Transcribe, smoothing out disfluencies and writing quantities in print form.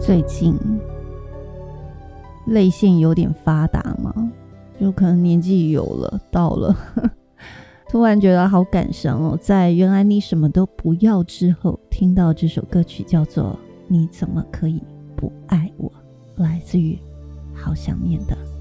最近泪腺有点发达吗？就可能年纪有了，到了突然觉得好感伤哦，在原来你什么都不要之后，听到这首歌曲叫做你怎么可以不爱我，来自于好想念的